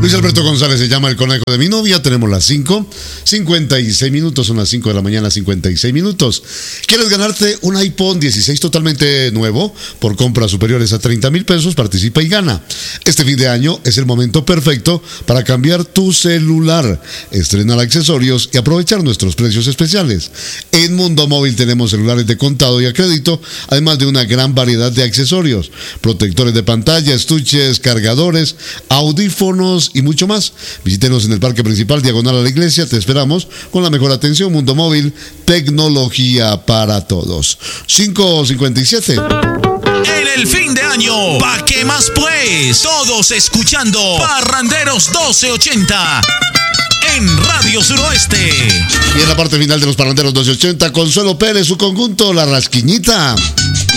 Luis Alberto González se llama el conejo de mi novia. Tenemos las 5:56 minutos. Son las 5 de la mañana, 56 minutos. ¿Quieres ganarte un iPhone 16 totalmente nuevo? Por compras superiores a 30,000 pesos, participa y gana. Este fin de año es el momento perfecto para cambiar tu celular, estrenar accesorios y aprovechar nuestros precios especiales. En Mundo Móvil tenemos celulares de contado y a crédito, además de una gran variedad de accesorios, protectores de pantalla, estuches, cargadores, audífonos y mucho más. Visítenos en el parque principal, diagonal a la iglesia. Te esperamos con la mejor atención. Mundo Móvil, tecnología para todos. 5:57. En el fin de año, ¿pa' qué más pues? Todos escuchando Parranderos 1280 en Radio Suroeste. Y en la parte final de los Parranderos 1280, Consuelo Pérez, su conjunto La Rasquiñita.